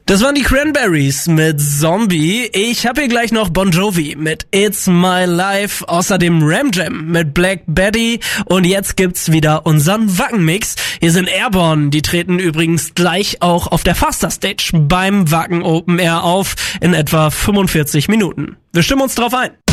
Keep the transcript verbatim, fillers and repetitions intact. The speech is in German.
Das waren die Cranberries mit Zombie. Ich habe hier gleich noch Bon Jovi mit It's My Life. Außerdem Ram Jam mit Black Betty. Und jetzt gibt's wieder unseren Wacken-Mix. Hier sind Airborne. Die treten übrigens gleich auch auf der Faster Stage beim Wacken Open Air auf in etwa fünfundvierzig Minuten. Wir stimmen uns drauf ein.